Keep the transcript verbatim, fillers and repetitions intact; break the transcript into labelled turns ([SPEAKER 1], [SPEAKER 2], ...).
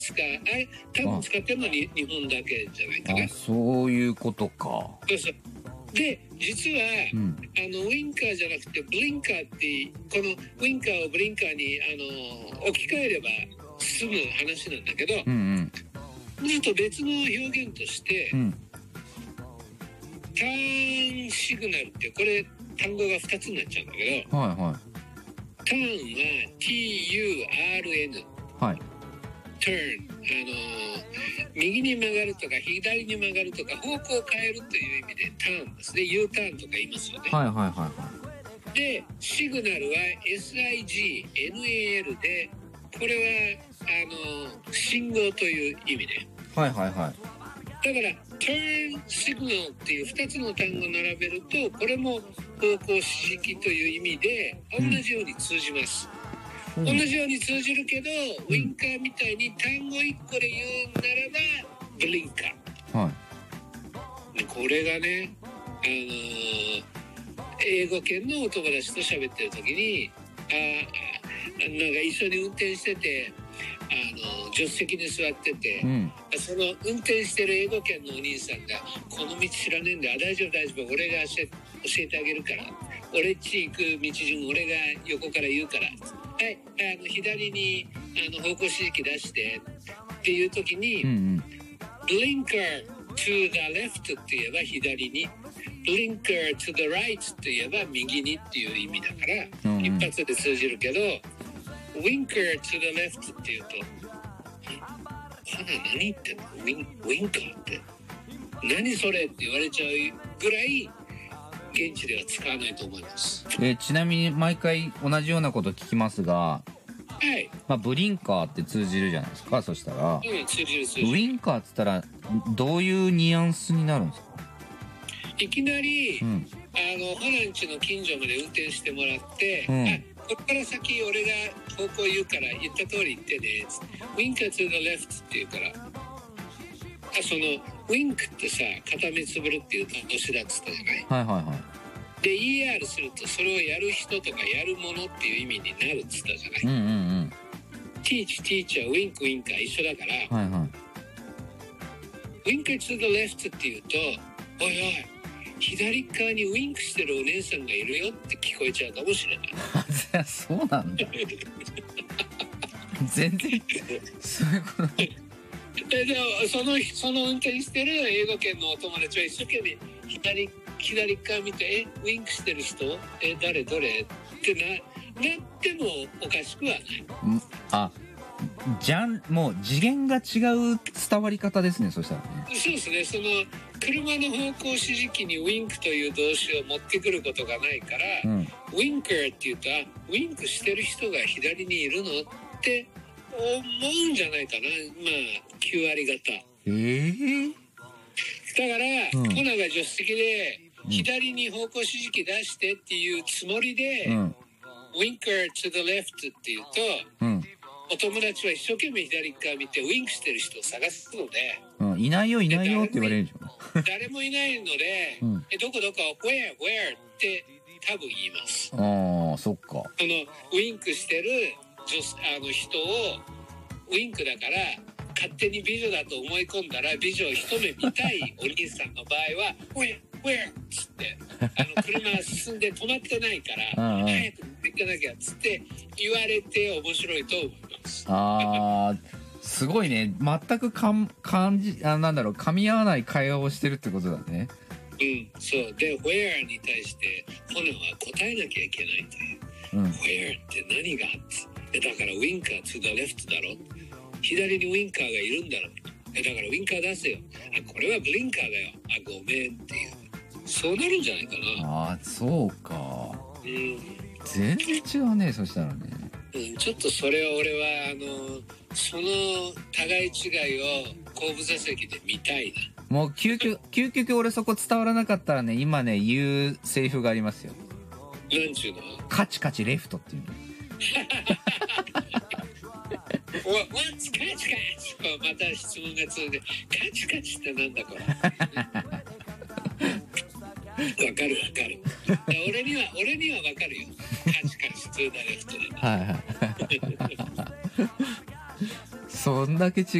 [SPEAKER 1] 使う、あれ多分使ってるのは日本だけじゃないかな。
[SPEAKER 2] あ、そういうことか。
[SPEAKER 1] そうそう。で実は、うん、あのウインカーじゃなくてブリンカーってこのウインカーをブリンカーにあの置き換えれば済む話なんだけど、うんうん、ずっと別の表現として、うん、ターンシグナルってこれ単語がふたつになっちゃうんだけど、はいはい、ターンは ティーユーアールエヌ、はい、turn、あのー、右に曲がるとか左に曲がるとか方向を変えるという意味でターンですね。 U ターンとか言いますよね。はいはいはいはい。でシグナルは エスアイジーエヌエーエル でこれはあのー、信号という意味で、はいはいはい。だから turn signal っていうふたつの単語を並べるとこれも方向指示器という意味で同じように通じます、うん、同じように通じるけど、うん、ウインカーみたいに単語いっこで言うならばブリンカー、はい、でこれがね、あのー、英語圏のお友達と喋ってる時にあなんか一緒に運転しててあの助手席に座ってて、うん、その運転してる英語圏のお兄さんがこの道知らねえんだ、大丈夫大丈夫俺が教えてあげるから、俺っち行く道順俺が横から言うから、はい、あの左にあの方向指示器出してっていう時に、うんうん、Blinker to the left って言えば左に、Blinker to the right って言えば右にっていう意味だから、うんうん、一発で通じるけどWinker to the left って言うと花何言ってんの、ウィン、ウィンカーって何それって言われちゃうぐらい現地では使わないと思います。
[SPEAKER 2] えー、ちなみに毎回同じようなこと聞きますが、はい、まあ、ブリンカーって通じるじゃないですか。そしたら、
[SPEAKER 1] うん、通じる通じる。
[SPEAKER 2] ウィンカーっつったらどういうニュアンスになるんですか？
[SPEAKER 1] いきなり、うん、あのホランチの近所まで運転してもらって、うん、あここから先俺が方向言うから言った通り言ってね、ウィンカー to the left って言うから、あそのウィンクってさ片目つぶるっていう動詞だっつったじゃない。はいはいはい。で イーアール するとそれをやる人とかやるものっていう意味になるっつったじゃない。うんうんうん。teach teacher ウィンクウィンカー一緒だから、はいはい。ウィンカー to the left って言うとおいおい左側にウインクしてるお姉さんがいるよって聞こえちゃうかもしれない。
[SPEAKER 2] そうなんだ。全然そういうこと。
[SPEAKER 1] ででもそのその運転してる英語圏のお友達は一生懸命左左側見てえウインクしてる人え誰どれってななってもおかしくはない。
[SPEAKER 2] あじゃんもう次元が違う伝わり方ですね。そしたらね。
[SPEAKER 1] そうですね。その車の方向指示器にウィンクという動詞を持ってくることがないから、うん、ウィンカーって言うとウィンクしてる人が左にいるのって思うんじゃないかな。まあきゅう割方。えー、だから、うん、コナが助手席で左に方向指示器出してっていうつもりで、うん、ウィンカー to the left って言うと、うん、お友達は一生懸命左側見てウィンクしてる人を探すので、
[SPEAKER 2] うん、いないよいないよって言われるじゃん。
[SPEAKER 1] 誰もいないので、うん、えどこどこ where where って多分言います。
[SPEAKER 2] ああそっか。
[SPEAKER 1] そのウィンクしてる女あの人をウィンクだから勝手に美女だと思い込んだら美女を一目見たいお兄さんの場合は where where っつってあの車が進んで止まってないから早く行かなきゃっつって言われて面白いと思います。
[SPEAKER 2] あーすごいね。全くかん感じあなんだろう噛み合わない会話をしてるってことだね。
[SPEAKER 1] うん、そうで where に対してコナは答えなきゃいけないという、うん、where って何がってだからウィンカー to the left だろ、左にウィンカーがいるんだろ、だからウィンカー出せよ、あこれはブリンカーだよ、あごめんっていうそうなるんじゃないかな。
[SPEAKER 2] あそうか、うん、全然違うね。そしたらね、
[SPEAKER 1] うん、ちょっとそれは俺はあのその互い違いを後部座席で見たいな。
[SPEAKER 2] もう究極究極俺そこ伝わらなかったらね今ね言うセリフがありますよ。
[SPEAKER 1] なんちゅうの？
[SPEAKER 2] カチカチレフトっていうの。
[SPEAKER 1] おわカチカチまた質問が続いてカチカチってなんだこれ。わかるわかる。俺には俺にはわかるよ。カチカチツーダレフトで。はいはい。
[SPEAKER 2] そんだけ違